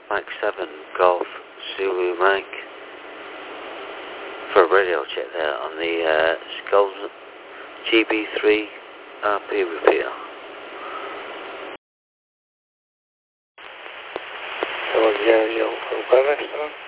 Mike 7, Golf, Zulu Mike, for a radio check there on the Skulls GB3 RP repeater. 700 for Brotherstone.